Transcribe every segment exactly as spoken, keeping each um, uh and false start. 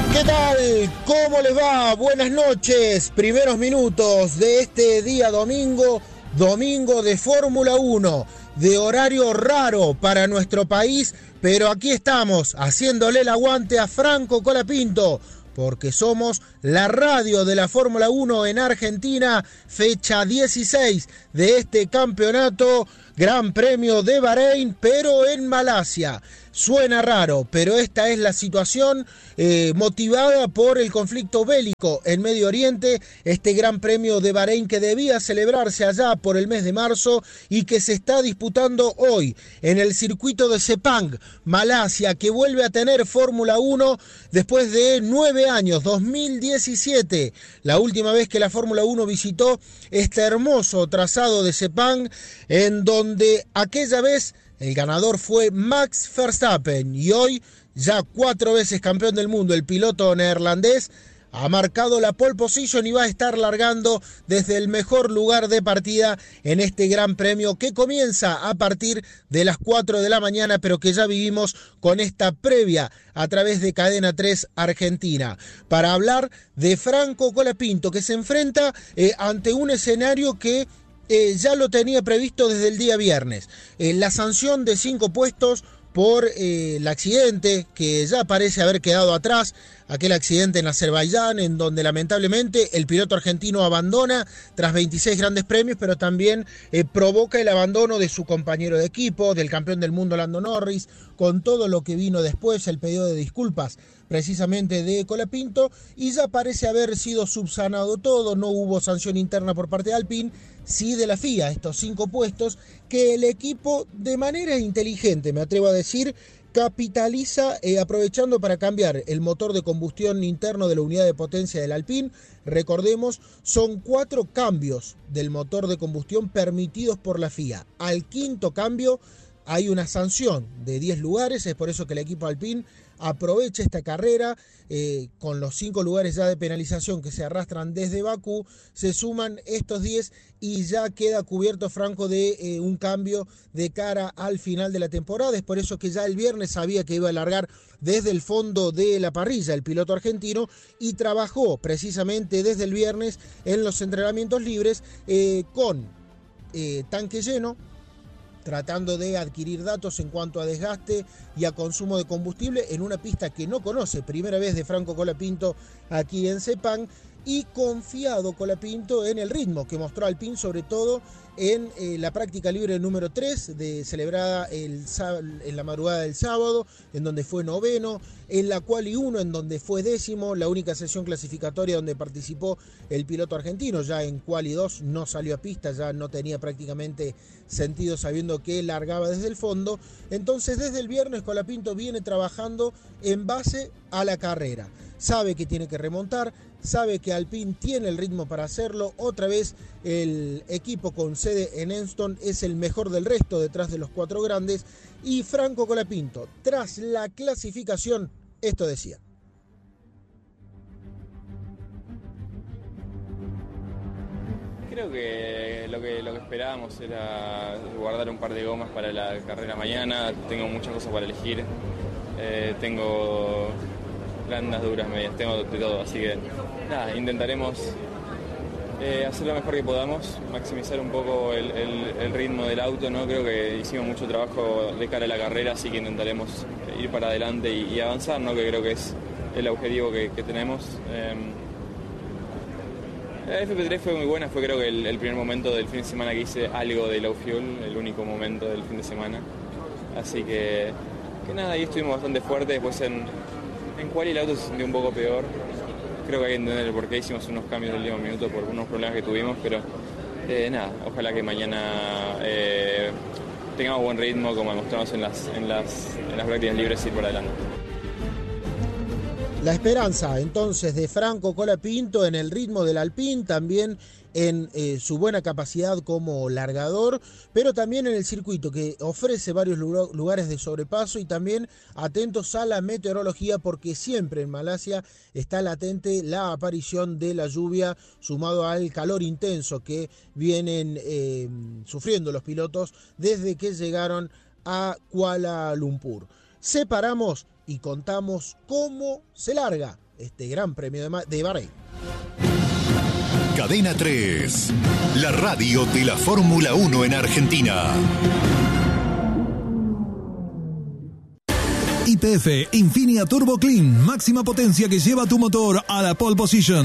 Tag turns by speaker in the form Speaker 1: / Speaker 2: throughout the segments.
Speaker 1: ¿Qué tal? ¿Cómo les va? Buenas noches. Primeros minutos de este día domingo, domingo de Fórmula uno, de horario raro para nuestro país, pero aquí estamos haciéndole el aguante a Franco Colapinto, porque somos la radio de la Fórmula uno en Argentina, fecha dieciséis de este campeonato, Gran Premio de Bahrein, pero en Malasia. Suena raro, pero esta es la situación eh, motivada por el conflicto bélico en Medio Oriente, este Gran Premio de Bahrein que debía celebrarse allá por el mes de marzo y que se está disputando hoy en el circuito de Sepang, Malasia, que vuelve a tener Fórmula uno después de nueve años, dos mil diecisiete, la última vez que la Fórmula uno visitó este hermoso trazado de Sepang, en donde aquella vez el ganador fue Max Verstappen y hoy, ya cuatro veces campeón del mundo, el piloto neerlandés ha marcado la pole position y va a estar largando desde el mejor lugar de partida en este Gran Premio que comienza a partir de las cuatro de la mañana, pero que ya vivimos con esta previa a través de Cadena tres Argentina, para hablar de Franco Colapinto, que se enfrenta eh, ante un escenario que Eh, ya lo tenía previsto desde el día viernes. Eh, la sanción de cinco puestos por eh, el accidente que ya parece haber quedado atrás, aquel accidente en Azerbaiyán en donde lamentablemente el piloto argentino abandona tras veintiséis grandes premios, pero también eh, provoca el abandono de su compañero de equipo, del campeón del mundo Lando Norris, con todo lo que vino después, el pedido de disculpas precisamente de Colapinto, y ya parece haber sido subsanado todo, no hubo sanción interna por parte de Alpine, sí de la F I A, estos cinco puestos que el equipo de manera inteligente, me atrevo a decir, capitaliza eh, aprovechando para cambiar el motor de combustión interno de la unidad de potencia del Alpine. Recordemos, son cuatro cambios del motor de combustión permitidos por la F I A. Al quinto cambio hay una sanción de diez lugares, es por eso que el equipo Alpine aprovecha esta carrera, eh, con los cinco lugares ya de penalización que se arrastran desde Bakú, se suman estos diez y ya queda cubierto Franco de eh, un cambio de cara al final de la temporada. Es por eso que ya el viernes sabía que iba a largar desde el fondo de la parrilla el piloto argentino y trabajó precisamente desde el viernes en los entrenamientos libres eh, con eh, tanque lleno, tratando de adquirir datos en cuanto a desgaste y a consumo de combustible en una pista que no conoce, primera vez de Franco Colapinto aquí en Sepang, y confiado Colapinto en el ritmo que mostró Alpine, sobre todo en eh, la práctica libre número tres, de, celebrada el, en la madrugada del sábado, en donde fue noveno, en la Quali uno, en donde fue décimo, la única sesión clasificatoria donde participó el piloto argentino. Ya en Quali dos no salió a pista, ya no tenía prácticamente sentido sabiendo que largaba desde el fondo. Entonces desde el viernes Colapinto viene trabajando en base a la carrera. Sabe que tiene que remontar, sabe que Alpine tiene el ritmo para hacerlo. Otra vez el equipo con sede en Enston es el mejor del resto detrás de los cuatro grandes. Y Franco Colapinto, tras la clasificación, esto decía.
Speaker 2: Creo que lo que lo que esperábamos era guardar un par de gomas para la carrera mañana. Tengo muchas cosas para elegir. Eh, tengo blandas, duras, medias, tengo de todo, así que nada, intentaremos eh, hacer lo mejor que podamos, maximizar un poco el, el, el ritmo del auto, ¿no? Creo que hicimos mucho trabajo de cara a la carrera, así que intentaremos ir para adelante y, y avanzar, ¿no? Que creo que es el objetivo que, que tenemos. Eh, la F P tres fue muy buena, fue creo que el, el primer momento del fin de semana que hice algo de low fuel, el único momento del fin de semana, así que, que nada, ahí estuvimos bastante fuertes. Después en En Quali el auto se sintió un poco peor. Creo que hay que entender el por qué hicimos unos cambios del último minuto por unos problemas que tuvimos, pero eh, nada, ojalá que mañana eh, tengamos buen ritmo como mostramos en las, en las, en las prácticas libres y ir por adelante.
Speaker 1: La esperanza entonces de Franco Colapinto en el ritmo del Alpine, también en eh, su buena capacidad como largador, pero también en el circuito que ofrece varios lugares de sobrepaso, y también atentos a la meteorología, porque siempre en Malasia está latente la aparición de la lluvia, sumado al calor intenso que vienen eh, sufriendo los pilotos desde que llegaron a Kuala Lumpur. Separamos y contamos cómo se larga este Gran Premio de, Ma- de Bahrein.
Speaker 3: Cadena tres, la radio de la Fórmula uno en Argentina.
Speaker 4: Y P F Infinia Turbo Clean, máxima potencia que lleva tu motor a la pole position.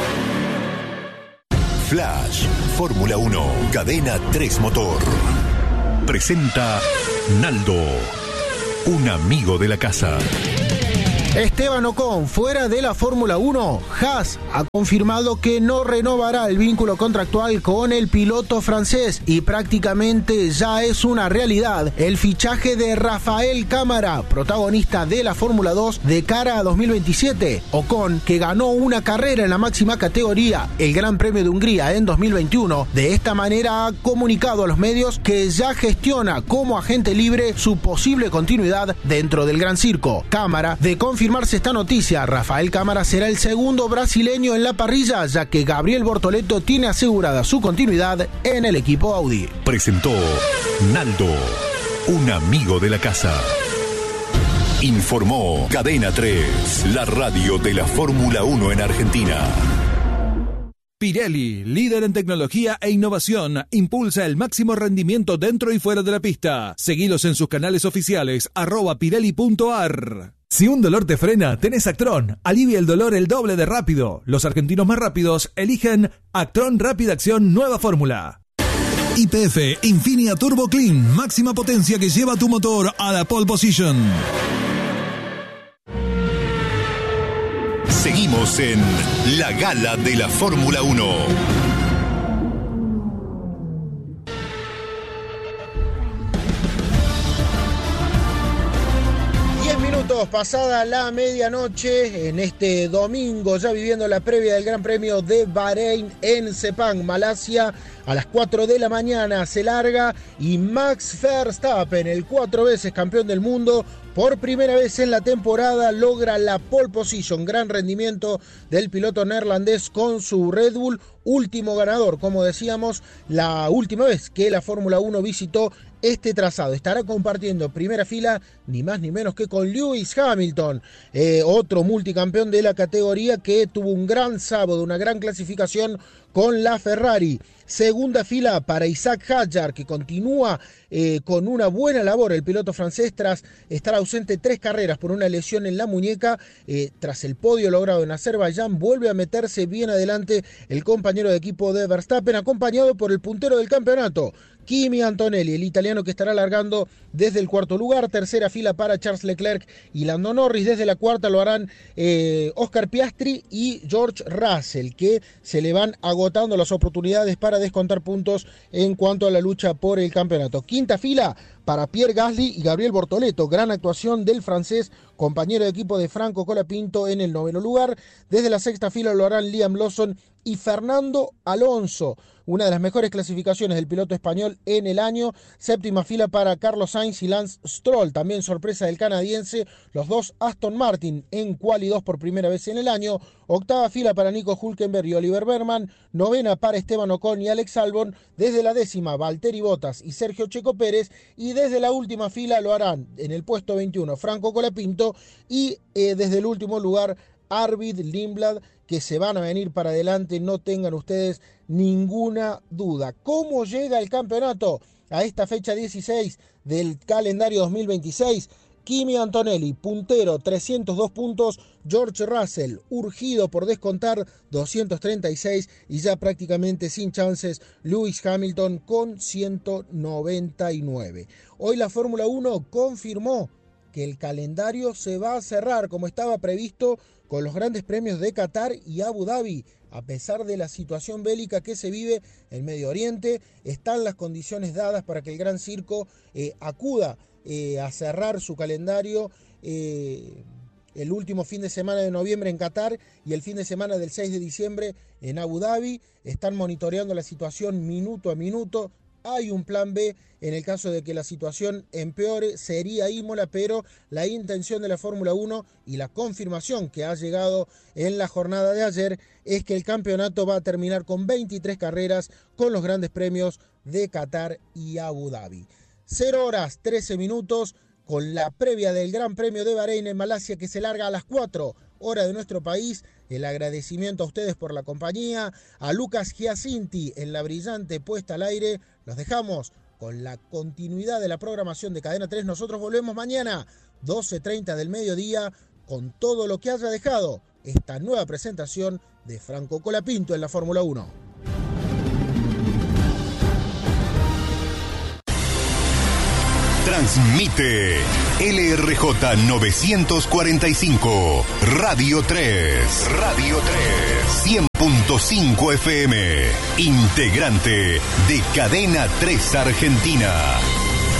Speaker 3: Flash, Fórmula uno, Cadena tres Motor. Presenta Naldo, un amigo de la casa.
Speaker 1: Esteban Ocon, fuera de la Fórmula uno, Haas ha confirmado que no renovará el vínculo contractual con el piloto francés y prácticamente ya es una realidad el fichaje de Rafael Cámara, protagonista de la Fórmula dos de cara a dos mil veintisiete. Ocon, que ganó una carrera en la máxima categoría, el Gran Premio de Hungría en dos mil veintiuno, de esta manera ha comunicado a los medios que ya gestiona como agente libre su posible continuidad dentro del Gran Circo. Cámara, de confirmación confirmarse esta noticia, Rafael Cámara será el segundo brasileño en la parrilla, ya que Gabriel Bortoleto tiene asegurada su continuidad en el equipo Audi.
Speaker 3: Presentó Naldo, un amigo de la casa. Informó Cadena tres, la radio de la Fórmula uno en Argentina.
Speaker 4: Pirelli, líder en tecnología e innovación, impulsa el máximo rendimiento dentro y fuera de la pista. Seguilos en sus canales oficiales, arroba pirelli punto ar. Si un dolor te frena, tenés Actron. Alivia el dolor el doble de rápido. Los argentinos más rápidos eligen Actron Rápida Acción Nueva Fórmula. Y P F Infinia Turbo Clean, máxima potencia que lleva tu motor a la pole position.
Speaker 3: Seguimos en la gala de la Fórmula uno.
Speaker 1: Pasada la medianoche, en este domingo, ya viviendo la previa del Gran Premio de Bahrein en Sepang, Malasia, a las cuatro de la mañana se larga y Max Verstappen, el cuatro veces campeón del mundo, por primera vez en la temporada logra la pole position. Gran rendimiento del piloto neerlandés con su Red Bull, último ganador, como decíamos, la última vez que la Fórmula uno visitó este trazado. Estará compartiendo primera fila ni más ni menos que con Lewis Hamilton, eh, otro multicampeón de la categoría que tuvo un gran sábado, una gran clasificación con la Ferrari. Segunda fila para Isaac Hadjar, que continúa eh, con una buena labor. El piloto francés, tras estar ausente tres carreras por una lesión en la muñeca, eh, tras el podio logrado en Azerbaiyán, vuelve a meterse bien adelante el compañero de equipo de Verstappen, acompañado por el puntero del campeonato, Kimi Antonelli, el italiano que estará largando desde el cuarto lugar. Tercera fila para Charles Leclerc y Lando Norris. Desde la cuarta lo harán eh, Oscar Piastri y George Russell, que se le van agotando las oportunidades para descontar puntos en cuanto a la lucha por el campeonato. Quinta fila para Pierre Gasly y Gabriel Bortoleto. Gran actuación del francés, compañero de equipo de Franco Colapinto, en el noveno lugar. Desde la sexta fila lo harán Liam Lawson y Fernando Alonso. Una de las mejores clasificaciones del piloto español en el año. Séptima fila para Carlos Sainz y Lance Stroll, también sorpresa del canadiense. Los dos Aston Martin en quali dos por primera vez en el año. Octava fila para Nico Hülkenberg y Oliver Bergman. Novena para Esteban Ocon y Alex Albon. Desde la décima, Valtteri Bottas y Sergio Checo Pérez. Y desde la última fila lo harán en el puesto veintiuno Franco Colapinto y eh, desde el último lugar Arvid Lindblad, que se van a venir para adelante, no tengan ustedes ninguna duda. ¿Cómo llega el campeonato a esta fecha dieciséis del calendario dos mil veintiséis? Kimi Antonelli, puntero, trescientos dos puntos. George Russell, urgido por descontar, doscientos treinta y seis. Y ya prácticamente sin chances, Lewis Hamilton con ciento noventa y nueve. Hoy la Fórmula uno confirmó que el calendario se va a cerrar como estaba previsto con los grandes premios de Qatar y Abu Dhabi. A pesar de la situación bélica que se vive en Medio Oriente, están las condiciones dadas para que el Gran Circo eh, acuda eh, a cerrar su calendario eh, el último fin de semana de noviembre en Qatar y el fin de semana del seis de diciembre en Abu Dhabi. Están monitoreando la situación minuto a minuto. Hay un plan B en el caso de que la situación empeore, sería Imola, pero la intención de la Fórmula uno y la confirmación que ha llegado en la jornada de ayer es que el campeonato va a terminar con veintitrés carreras con los grandes premios de Qatar y Abu Dhabi. cero horas, trece minutos, con la previa del Gran Premio de Bahrein en Malasia, que se larga a las cuatro horas de nuestro país. El agradecimiento a ustedes por la compañía, a Lucas Giacinti en la brillante puesta al aire. Los dejamos con la continuidad de la programación de Cadena tres. Nosotros volvemos mañana, doce treinta del mediodía, con todo lo que haya dejado esta nueva presentación de Franco Colapinto en la Fórmula uno.
Speaker 3: Transmite L R J novecientos cuarenta y cinco, Radio tres. Radio tres. cien punto cinco F M. Integrante de Cadena tres Argentina.